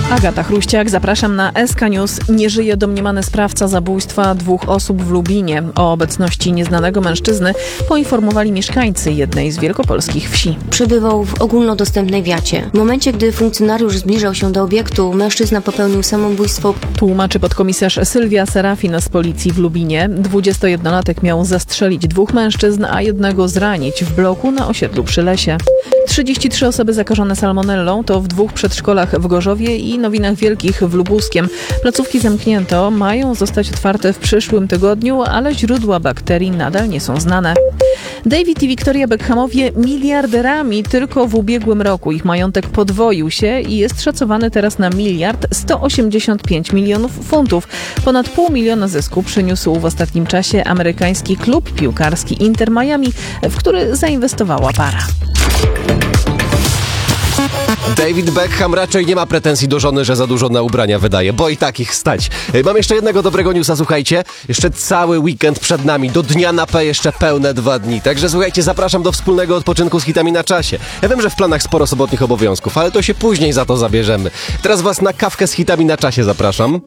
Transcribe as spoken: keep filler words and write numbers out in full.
Agata Chruściak, zapraszam na S K News. Nie żyje domniemany sprawca zabójstwa dwóch osób w Lubinie. O obecności nieznanego mężczyzny poinformowali mieszkańcy jednej z wielkopolskich wsi. Przebywał w ogólnodostępnej wiacie. W momencie, gdy funkcjonariusz zbliżał się do obiektu, mężczyzna popełnił samobójstwo. Tłumaczy podkomisarz Sylwia Serafin z policji w Lubinie. dwudziestojednolatek miał zastrzelić dwóch mężczyzn, a jednego zranić w bloku na osiedlu przy Lesie. trzydzieści trzy osoby zakażone salmonellą to w dwóch przedszkolach w Gorzowie i Nowinach Wielkich w Lubuskiem. Placówki zamknięto, mają zostać otwarte w przyszłym tygodniu, ale źródła bakterii nadal nie są znane. David i Victoria Beckhamowie miliarderami tylko w ubiegłym roku. Ich majątek podwoił się i jest szacowany teraz na miliard sto osiemdziesiąt pięć milionów funtów. Ponad pół miliona zysku przyniósł w ostatnim czasie amerykański klub piłkarski Inter Miami, w który zainwestowała para. David Beckham raczej nie ma pretensji do żony, że za dużo na ubrania wydaje, bo i tak ich stać. Mam jeszcze jednego dobrego newsa, słuchajcie. Jeszcze cały weekend przed nami, do dnia na P jeszcze pełne dwa dni. Także słuchajcie, zapraszam do wspólnego odpoczynku z hitami na czasie. Ja wiem, że w planach sporo sobotnich obowiązków, ale to się później za to zabierzemy. Teraz was na kawkę z hitami na czasie zapraszam.